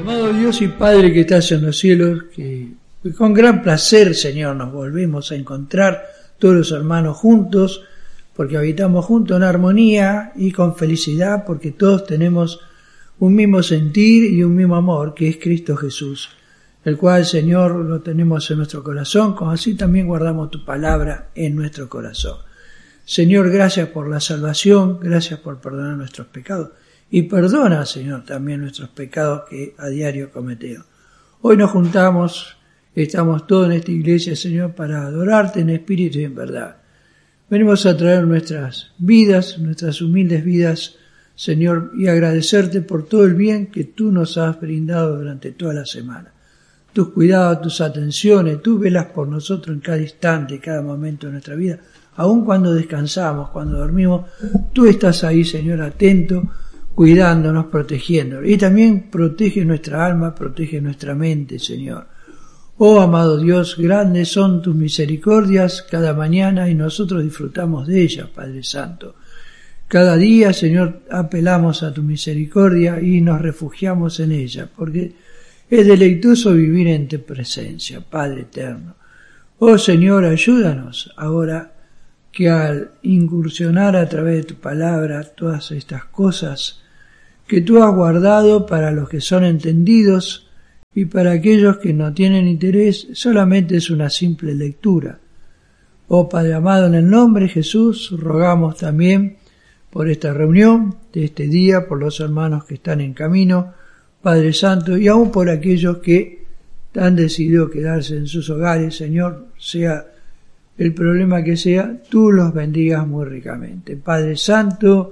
Amado Dios y Padre que estás en los cielos, que con gran placer, Señor, nos volvemos a encontrar todos los hermanos juntos, porque habitamos juntos en armonía y con felicidad, porque todos tenemos un mismo sentir y un mismo amor, que es Cristo Jesús, el cual, Señor, lo tenemos en nuestro corazón, como así también guardamos tu palabra en nuestro corazón. Señor, gracias por la salvación, gracias por perdonar nuestros pecados, y perdona, Señor, también nuestros pecados que a diario cometemos. Hoy nos juntamos, estamos todos en esta iglesia, Señor, para adorarte en espíritu y en verdad. Venimos a traer nuestras vidas, nuestras humildes vidas, Señor, y agradecerte por todo el bien que tú nos has brindado durante toda la semana. Tus cuidados, tus atenciones, tú velas por nosotros en cada instante, cada momento de nuestra vida. Aun cuando descansamos, cuando dormimos, tú estás ahí, Señor, atento, cuidándonos, protegiéndonos. Y también protege nuestra alma, protege nuestra mente, Señor. Oh, amado Dios, grandes son tus misericordias cada mañana y nosotros disfrutamos de ellas, Padre Santo. Cada día, Señor, apelamos a tu misericordia y nos refugiamos en ella, porque es deleitoso vivir en tu presencia, Padre eterno. Oh, Señor, ayúdanos ahora que al incursionar a través de tu palabra todas estas cosas que tú has guardado para los que son entendidos y para aquellos que no tienen interés, solamente es una simple lectura. Oh Padre amado, en el nombre de Jesús, rogamos también por esta reunión de este día, por los hermanos que están en camino, Padre Santo, y aún por aquellos que han decidido quedarse en sus hogares, Señor, sea el problema que sea, tú los bendigas muy ricamente. Padre Santo,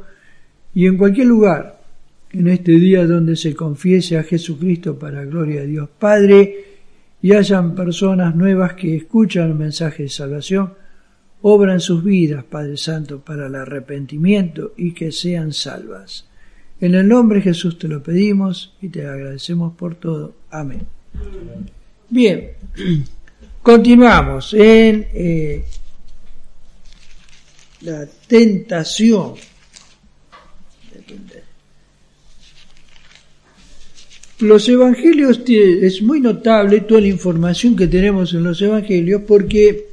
y en cualquier lugar, en este día donde se confiese a Jesucristo para gloria de Dios Padre, y hayan personas nuevas que escuchan el mensaje de salvación, obra en sus vidas, Padre Santo, para el arrepentimiento y que sean salvas. En el nombre de Jesús te lo pedimos y te agradecemos por todo. Amén. Bien, continuamos en la tentación. Los evangelios, es muy notable toda la información que tenemos en los evangelios, porque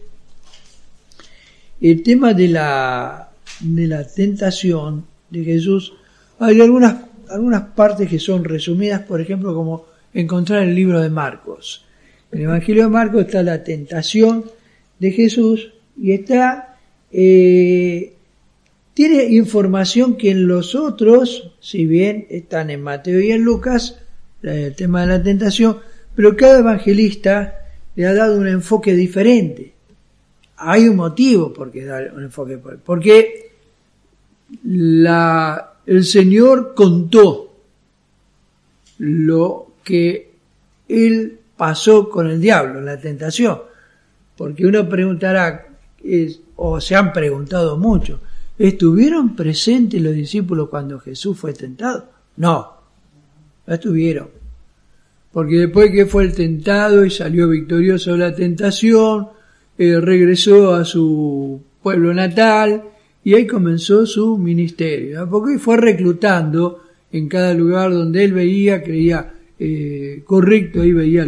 el tema de la tentación de Jesús, hay algunas partes que son resumidas, por ejemplo, como encontrar el libro de Marcos. En el Evangelio de Marcos está la tentación de Jesús y está, tiene información que en los otros, si bien están en Mateo y en Lucas, el tema de la tentación, pero cada evangelista le ha dado un enfoque diferente. Hay un motivo por qué dar un enfoque, porque el Señor contó lo que Él pasó con el diablo, la tentación. Porque uno preguntará, o se han preguntado mucho, ¿estuvieron presentes los discípulos cuando Jesús fue tentado? No estuvieron. Porque después que fue el tentado y salió victorioso de la tentación, regresó a su pueblo natal, y ahí comenzó su ministerio, porque fue reclutando en cada lugar donde él veía, creía correcto, ahí veía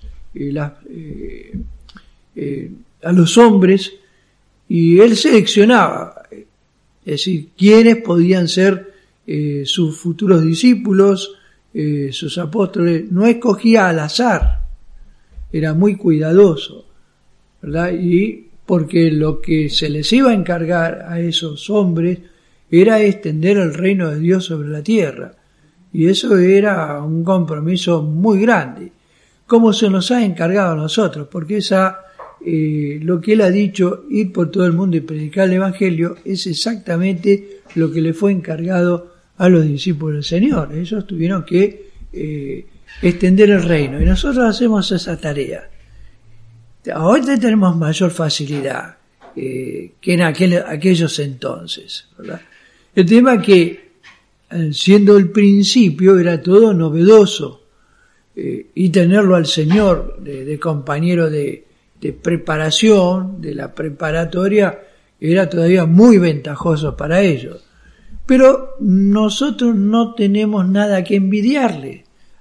a los hombres, y él seleccionaba, es decir, quiénes podían ser sus futuros discípulos, sus apóstoles. No escogía al azar, era muy cuidadoso, ¿verdad? Y porque lo que se les iba a encargar a esos hombres era extender el reino de Dios sobre la tierra. Y eso era un compromiso muy grande, como se nos ha encargado a nosotros, porque lo que él ha dicho, ir por todo el mundo y predicar el Evangelio, es exactamente lo que le fue encargado a los discípulos del Señor. Ellos tuvieron que extender el reino, y nosotros hacemos esa tarea. Ahora tenemos mayor facilidad que en aquellos entonces, ¿verdad? El tema es que, siendo el principio, era todo novedoso, y tenerlo al Señor de compañero de preparación, de la preparatoria, era todavía muy ventajoso para ellos. Pero nosotros no tenemos nada que envidiarle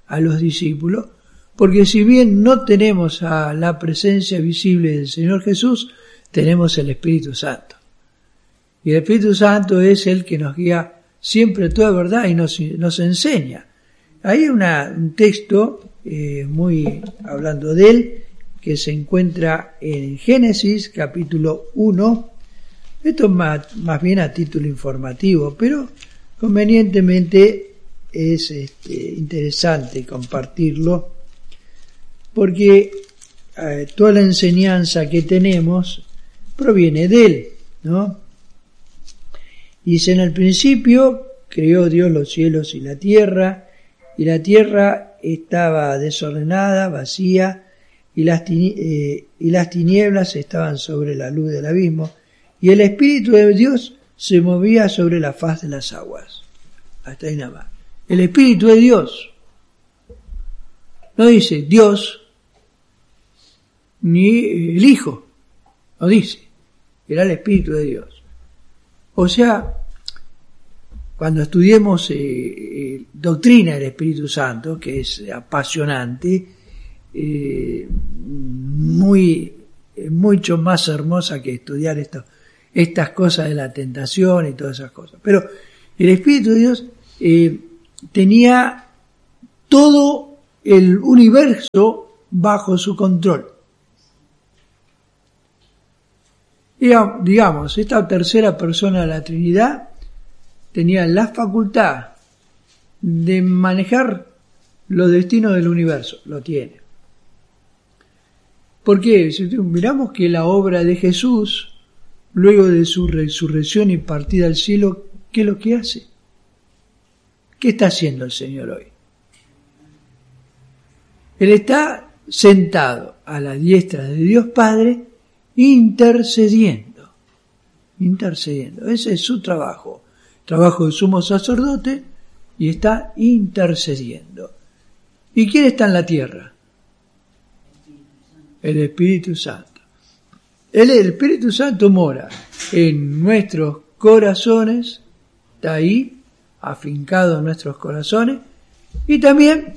a los discípulos, porque si bien no tenemos a la presencia visible del Señor Jesús, tenemos el Espíritu Santo. Y el Espíritu Santo es el que nos guía siempre a toda verdad y nos enseña. Hay un texto, muy hablando de él, que se encuentra en Génesis capítulo 1. Esto es más bien a título informativo, pero convenientemente es interesante compartirlo, porque toda la enseñanza que tenemos proviene de él, ¿no? Dice: en el principio creó Dios los cielos y la tierra estaba desordenada, vacía, y las tinieblas estaban sobre la luz del abismo, y el Espíritu de Dios se movía sobre la faz de las aguas. Hasta ahí nada más. El Espíritu de Dios. No dice Dios, ni el Hijo. No dice. Era el Espíritu de Dios. O sea, cuando estudiemos doctrina del Espíritu Santo, que es apasionante, mucho más hermosa que estudiar estas cosas de la tentación y todas esas cosas. Pero el Espíritu de Dios tenía todo el universo bajo su control. Digamos, esta tercera persona de la Trinidad tenía la facultad de manejar los destinos del universo. Lo tiene. Porque si miramos que la obra de Jesús, luego de su resurrección y partida al cielo, ¿qué es lo que hace? ¿Qué está haciendo el Señor hoy? Él está sentado a la diestra de Dios Padre, intercediendo. Ese es su trabajo de sumo sacerdote, y está intercediendo. ¿Y quién está en la tierra? El Espíritu Santo. El Espíritu Santo mora en nuestros corazones, está ahí, afincado en nuestros corazones, y también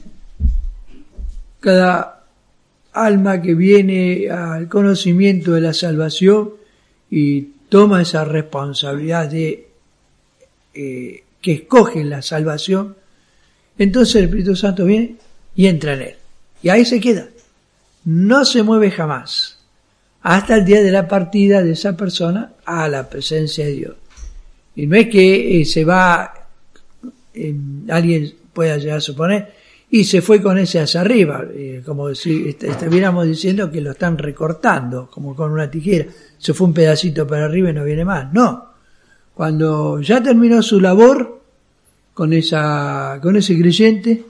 cada alma que viene al conocimiento de la salvación y toma esa responsabilidad de que escoge la salvación, entonces el Espíritu Santo viene y entra en él. Y ahí se queda. No se mueve jamás, hasta el día de la partida de esa persona a la presencia de Dios. Y no es que se va, alguien pueda llegar a suponer, y se fue con ese hacia arriba, como si estuviéramos diciendo que lo están recortando, como con una tijera. Se fue un pedacito para arriba y no viene más. No. Cuando ya terminó su labor con ese creyente,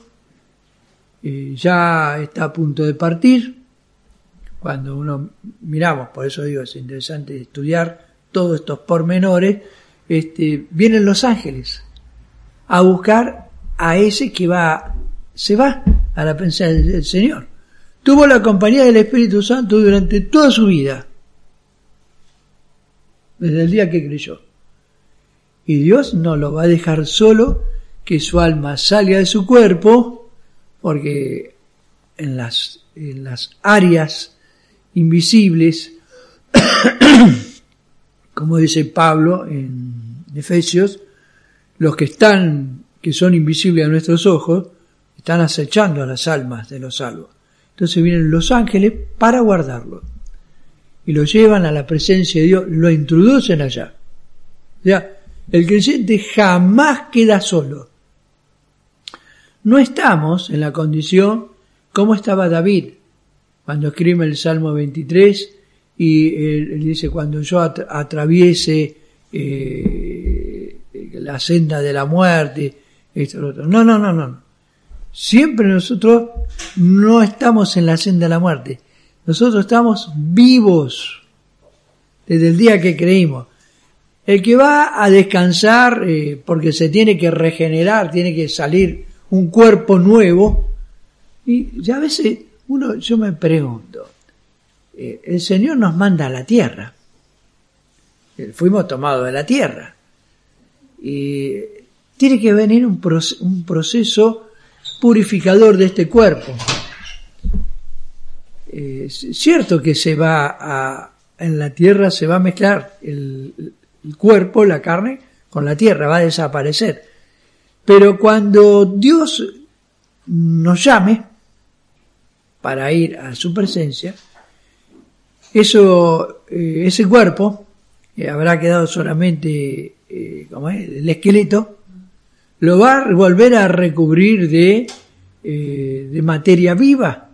ya está a punto de partir. Cuando uno miramos, por eso digo, es interesante estudiar todos estos pormenores, vienen los ángeles a buscar a ese que se va a la presencia del Señor. Tuvo la compañía del Espíritu Santo durante toda su vida, desde el día que creyó. Y Dios no lo va a dejar solo, que su alma salga de su cuerpo, porque en las áreas invisibles, como dice Pablo en Efesios, los que son invisibles a nuestros ojos, están acechando a las almas de los salvos. Entonces vienen los ángeles para guardarlo. Y lo llevan a la presencia de Dios, lo introducen allá. O sea, el creyente jamás queda solo. No estamos en la condición como estaba David cuando escribe el Salmo 23 y él dice: cuando yo atraviese la senda de la muerte, esto, lo otro. No. Siempre nosotros no estamos en la senda de la muerte. Nosotros estamos vivos desde el día que creímos. El que va a descansar porque se tiene que regenerar, tiene que salir un cuerpo nuevo, y ya a veces yo me pregunto, el Señor nos manda a la tierra, fuimos tomados de la tierra, y tiene que venir un proceso purificador de este cuerpo. Es cierto que en la tierra se va a mezclar el cuerpo, la carne, con la tierra, va a desaparecer. Pero cuando Dios nos llame para ir a su presencia, ese cuerpo habrá quedado solamente el esqueleto, lo va a volver a recubrir de materia viva,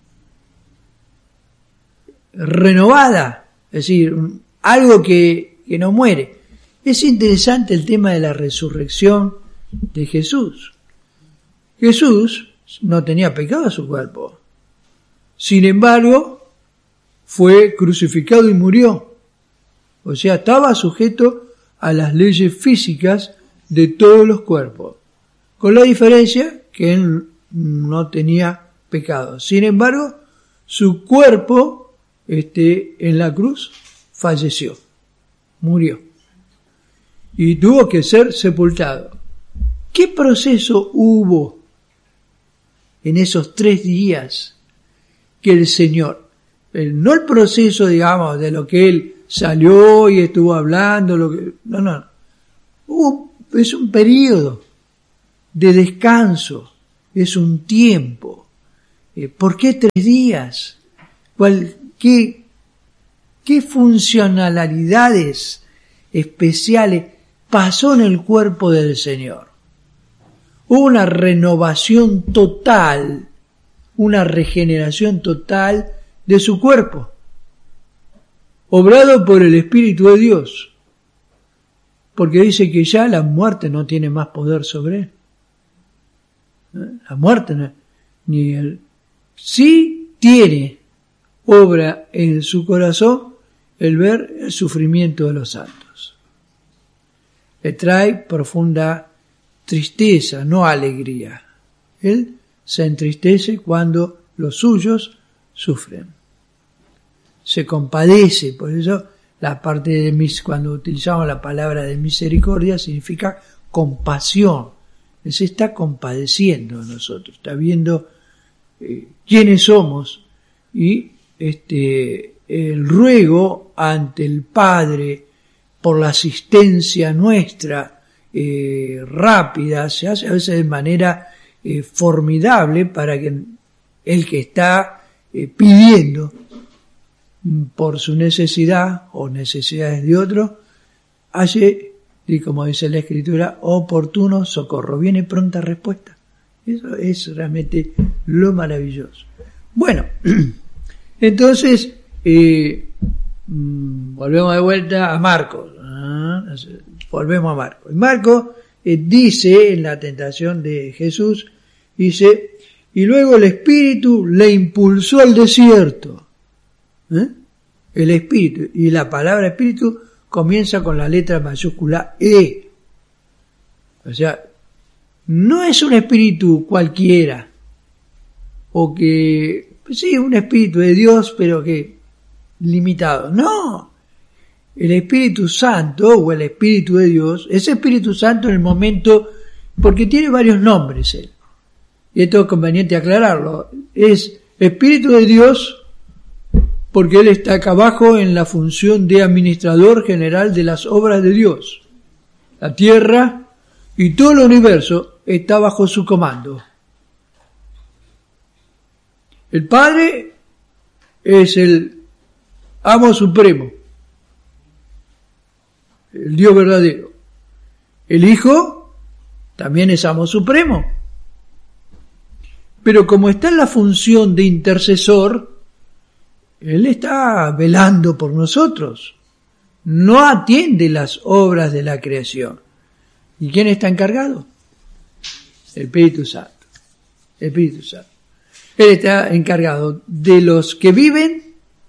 renovada, es decir, algo que no muere. Es interesante el tema de la resurrección de Jesús. Jesús no tenía pecado en su cuerpo. Sin embargo, fue crucificado y murió. O sea, estaba sujeto a las leyes físicas de todos los cuerpos, con la diferencia que él no tenía pecado. Sin embargo, su cuerpo en la cruz falleció, murió y tuvo que ser sepultado. ¿Qué proceso hubo en esos 3 días que el Señor, no el proceso, digamos, de lo que él salió y estuvo hablando, no, es un periodo de descanso, es un tiempo. ¿Por qué 3 días? ¿Qué funcionalidades especiales pasó en el cuerpo del Señor? Hubo una renovación total, una regeneración total de su cuerpo, obrado por el Espíritu de Dios, porque dice que ya la muerte no tiene más poder sobre él. La muerte sí tiene obra en su corazón el ver el sufrimiento de los santos. Le trae profunda tristeza, no alegría. Él se entristece cuando los suyos sufren. Se compadece, por eso la parte de cuando utilizamos la palabra de misericordia significa compasión. Él se está compadeciendo de nosotros, está viendo quiénes somos y el ruego ante el Padre por la asistencia nuestra rápida se hace a veces de manera formidable para que el que está pidiendo por su necesidad o necesidades de otro hace, y como dice la Escritura, oportuno socorro, viene pronta respuesta. Eso es realmente lo maravilloso. Bueno, entonces volvemos de vuelta a Marcos. Volvemos a Marcos. Marcos dice en la tentación de Jesús, dice, y luego el Espíritu le impulsó al desierto. El Espíritu, y la palabra Espíritu comienza con la letra mayúscula E. O sea, no es un espíritu cualquiera, o que, sí, un espíritu de Dios, pero que limitado. No, el Espíritu Santo, o el Espíritu de Dios, ese Espíritu Santo en el momento, porque tiene varios nombres él, y esto es conveniente aclararlo, es Espíritu de Dios, porque él está acá abajo en la función de administrador general de las obras de Dios. La tierra y todo el universo está bajo su comando. El Padre es el amo supremo, el Dios verdadero. El Hijo también es amo supremo. Pero como está en la función de intercesor, Él está velando por nosotros. No atiende las obras de la creación. ¿Y quién está encargado? El Espíritu Santo. El Espíritu Santo. Él está encargado de los que viven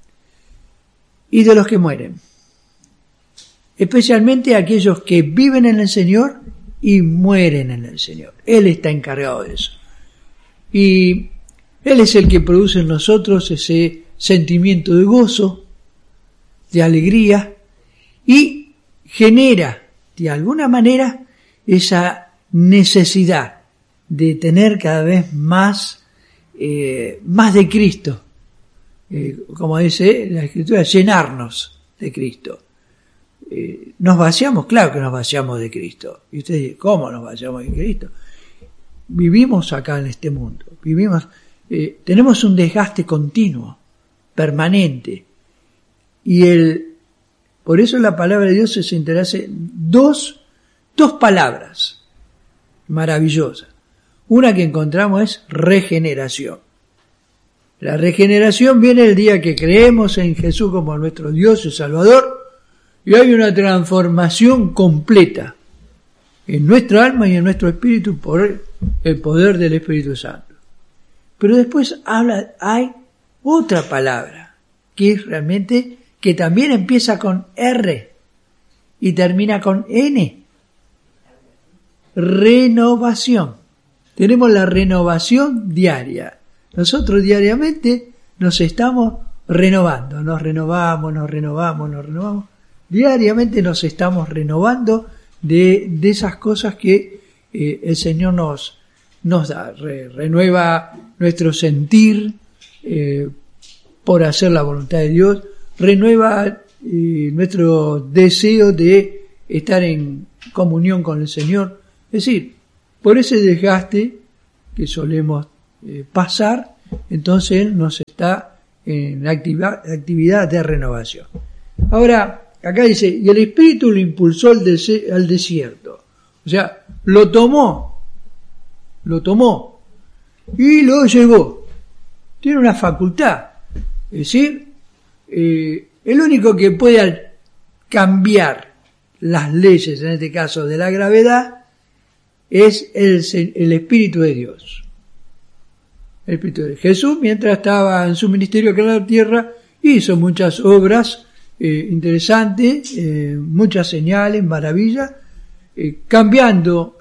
y de los que mueren. Especialmente aquellos que viven en el Señor y mueren en el Señor. Él está encargado de eso. Y Él es el que produce en nosotros ese sentimiento de gozo, de alegría, y genera de alguna manera esa necesidad de tener cada vez más de Cristo. Como dice la Escritura, llenarnos de Cristo. Nos vaciamos, claro que nos vaciamos de Cristo. Y usted dice, ¿cómo nos vaciamos de Cristo? Vivimos acá en este mundo, tenemos un desgaste continuo, permanente, y por eso la palabra de Dios se interesa dos palabras maravillosas. Una que encontramos es regeneración. La regeneración viene el día que creemos en Jesús como nuestro Dios y Salvador, y hay una transformación completa en nuestra alma y en nuestro espíritu por el poder del Espíritu Santo. Pero después hay otra palabra, que es realmente, que también empieza con R y termina con N. Renovación. Tenemos la renovación diaria. Nosotros diariamente nos estamos renovando, nos renovamos. Diariamente nos estamos renovando de esas cosas que el Señor nos da. Renueva nuestro sentir por hacer la voluntad de Dios, renueva nuestro deseo de estar en comunión con el Señor. Es decir, por ese desgaste que solemos pasar, entonces Él nos está en actividad de renovación. Ahora, acá dice, y el Espíritu lo impulsó al desierto. O sea, lo tomó y lo llevó. Tiene una facultad. Es decir, el único que puede cambiar las leyes, en este caso de la gravedad, es el Espíritu de Dios. El Espíritu de Dios. Jesús, mientras estaba en su ministerio acá en la tierra, hizo muchas obras interesantes, muchas señales, maravillas, cambiando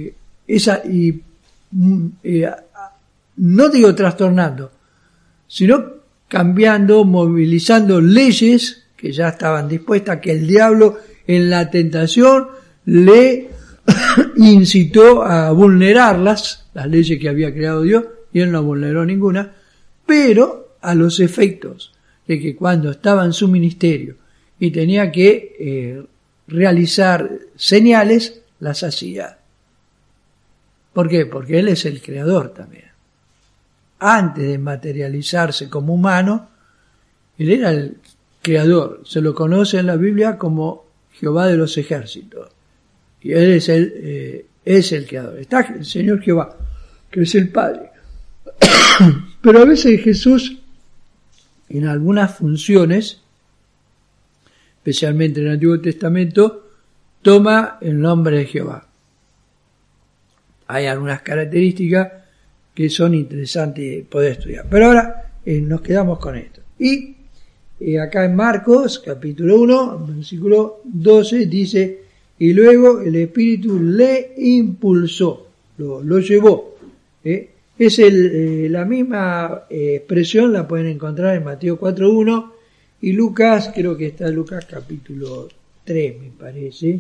no digo trastornando, sino cambiando, movilizando leyes que ya estaban dispuestas, que el diablo en la tentación le incitó a vulnerarlas, las leyes que había creado Dios, y él no vulneró ninguna, pero a los efectos de que cuando estaba en su ministerio y tenía que realizar señales, las hacía. ¿Por qué? Porque Él es el creador también. Antes de materializarse como humano, Él era el creador. Se lo conoce en la Biblia como Jehová de los ejércitos. Y Él es el creador. Está el Señor Jehová, que es el Padre. Pero a veces Jesús, en algunas funciones, especialmente en el Antiguo Testamento, toma el nombre de Jehová. Hay algunas características que son interesantes poder estudiar. Pero ahora nos quedamos con esto. Y acá en Marcos, capítulo 1, versículo 12, dice, y luego el Espíritu le impulsó, lo llevó. Es la misma expresión, la pueden encontrar en Mateo 4.1 y Lucas, creo que está en Lucas capítulo 3, me parece.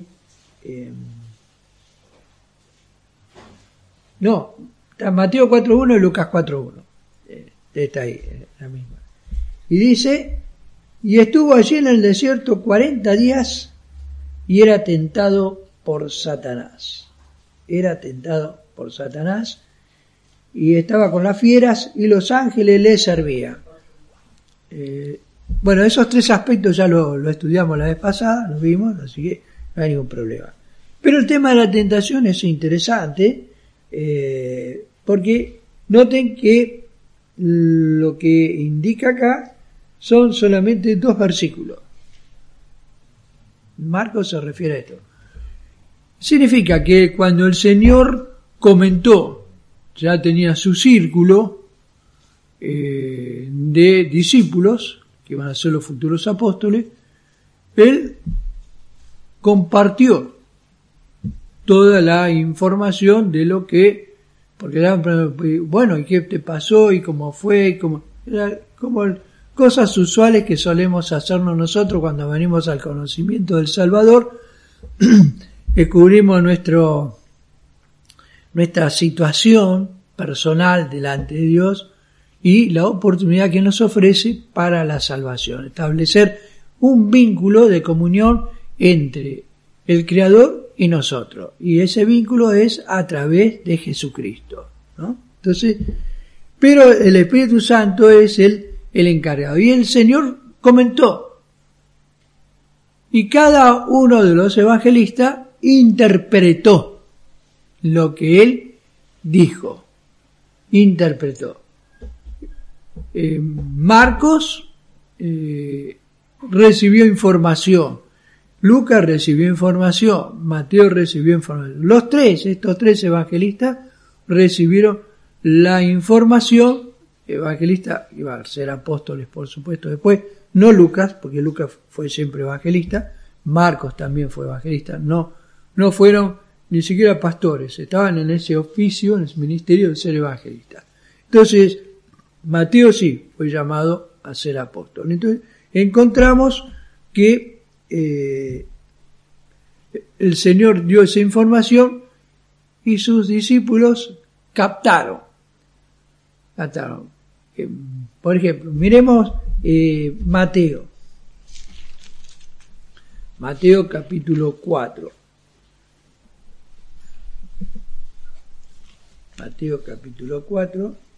No, está Mateo 4.1 y Lucas 4.1. Está ahí, la misma. Y dice, y estuvo allí en el desierto 40 días y era tentado por Satanás. Era tentado por Satanás y estaba con las fieras y los ángeles le servían. Bueno, esos tres aspectos ya lo estudiamos la vez pasada, lo vimos, así que no hay ningún problema. Pero el tema de la tentación es interesante, porque noten que lo que indica acá son solamente 2 versículos. Marcos se refiere a esto. Significa que cuando el Señor comentó, ya tenía su círculo de discípulos, que van a ser los futuros apóstoles, Él compartió toda la información de lo que, porque eran, bueno, ¿y qué te pasó? ¿Y cómo fue? Como cosas usuales que solemos hacernos nosotros cuando venimos al conocimiento del Salvador. Descubrimos nuestra situación personal delante de Dios y la oportunidad que nos ofrece para la salvación. Establecer un vínculo de comunión entre el Creador y nosotros. Y ese vínculo es a través de Jesucristo, ¿no? Entonces, pero el Espíritu Santo es el encargado. Y el Señor comentó. Y cada uno de los evangelistas interpretó lo que él dijo. Interpretó. Marcos recibió información. Lucas recibió información. Mateo recibió información. Estos tres evangelistas recibieron la información. Evangelista, iba a ser apóstoles por supuesto después, no Lucas, porque Lucas fue siempre evangelista, Marcos también fue evangelista, no fueron ni siquiera pastores, estaban en ese oficio, en ese ministerio de ser evangelistas. Entonces, Mateo sí fue llamado a ser apóstol. Entonces, encontramos que el Señor dio esa información y sus discípulos captaron. Por ejemplo, miremos Mateo capítulo 4. Mateo capítulo 4.